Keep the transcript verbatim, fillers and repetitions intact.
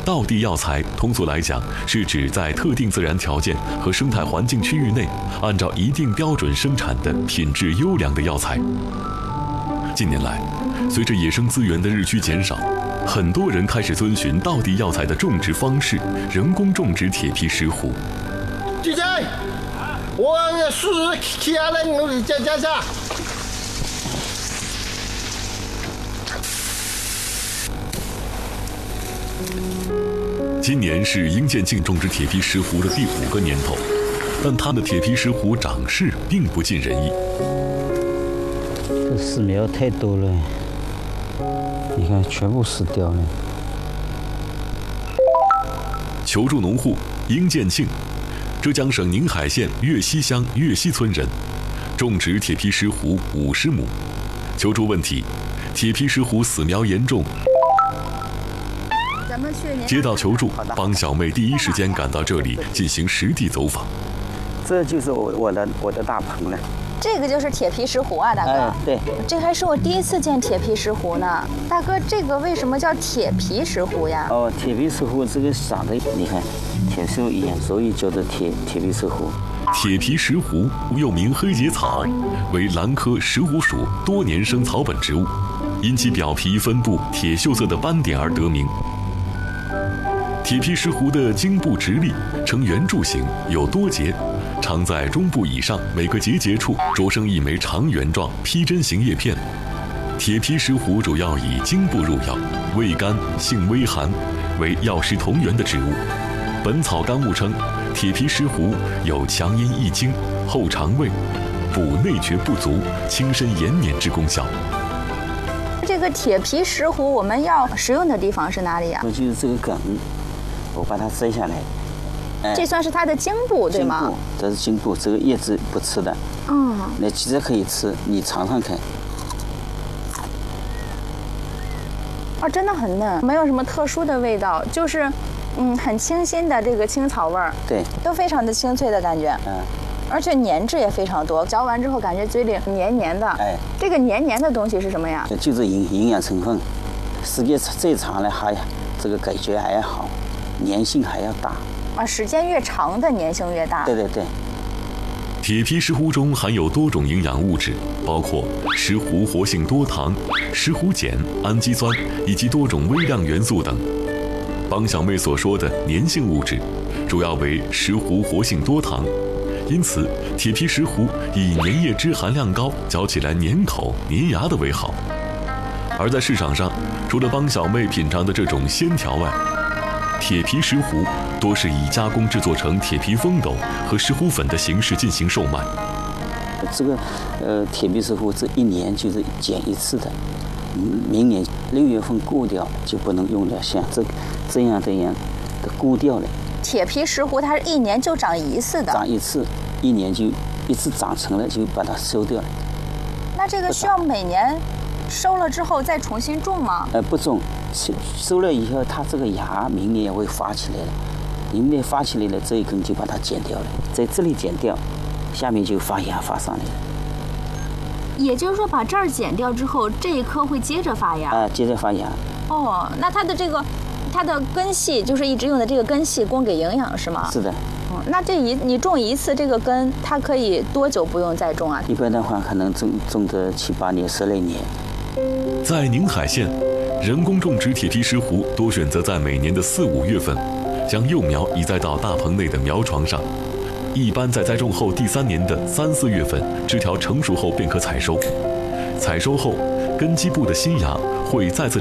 道地药材通俗来讲是指在特定自然条件和生态环境区域内，按照一定标准生产的品质优良的药材。近年来，随着野生资源的日趋减少，很多人开始遵循道地药材的种植方式，人工种植铁皮石斛。 姐姐，我树砍下来，你加加下。 今年是殷建庆种植铁皮石斛的第五个年头，但他的铁皮石斛长势并不尽人意。 这死苗太多了，你看全部死掉了。 求助农户殷建庆，浙江省宁海县岳西乡岳西村人，种植铁皮石斛五十亩。求助问题：铁皮石斛死苗严重。接到求助，帮小妹第一时间赶到这里进行实地走访。 这就是我我的我的大棚了。 这个就是铁皮石斛啊，大哥。 哎，对。 这还是我第一次见铁皮石斛呢。大哥，这个为什么叫铁皮石斛呀？ 哦，铁皮石斛这个长得，你看，铁树一样，所以叫做铁铁皮石斛。 铁皮石斛又名黑节草，为兰科石斛属多年生草本植物，因其表皮分布铁锈色的斑点而得名。铁皮石斛的茎部直立，呈圆柱形，有多节，常在中部以上每个节节处着生一枚长圆状披针形叶片。铁皮石斛主要以茎部入药，味甘，性微寒，为药食同源的植物。《本草纲目》称，铁皮石斛有强阴益精、厚肠胃、补内厥不足、轻身延年之功效。 这个铁皮石斛我们要使用的地方是哪里呀？ 就是这个梗。我把它摘下来， 哎、这算是它的茎部，对吗？ 这是茎部，这个叶子不吃的。嗯，那其实可以吃，你尝尝看。 哦，真的很嫩，没有什么特殊的味道，就是嗯很清新的这个青草味儿。 对， 都非常的清脆的感觉。嗯，而且粘质也非常多，嚼完之后感觉嘴里黏黏的。哎，这个黏黏的东西是什么呀？ 就是营营养成分，时间再长了还这个感觉还好。粘性还要大啊，时间越长的粘性越大。 对对对。 铁皮石斛中含有多种营养物质，包括石斛活性多糖、石斛碱、氨基酸以及多种微量元素等。帮小妹所说的粘性物质，主要为石斛活性多糖，因此铁皮石斛以粘液质含量高、嚼起来粘口粘牙的为好。而在市场上，除了帮小妹品尝的这种鲜条外，铁皮石斛多是以加工制作成铁皮风斗和石斛粉的形式进行售卖。 这个呃铁皮石斛这一年就是剪一次的，明年六月份过掉就不能用了，像这这样这样的过掉了。 铁皮石斛它是一年就长一次的， 长一次，一年就一次长成了就把它收掉了。 那这个需要每年收了之后再重新种吗？ 呃，不种。收收了以后，它这个芽明年也会发起来了。明年发起来了，这一根就把它剪掉了，在这里剪掉，下面就发芽发上来了。 也就是说，把这儿剪掉之后，这一棵会接着发芽。 啊、呃，接着发芽。 哦，那它的这个，它的根系就是一直用的这个根系供给营养是吗？ 是的。 哦，那这一你种一次这个根，它可以多久不用再种啊？ 一般的话，可能种种个七八年、十来年。 在宁海县。人工种植铁皮石斛多选择在每年的四五月份，将幼苗移栽到大棚内的苗床上。一般在栽种后第三年的三四月份，枝条成熟后便可采收。采收后，根基部的新芽会再次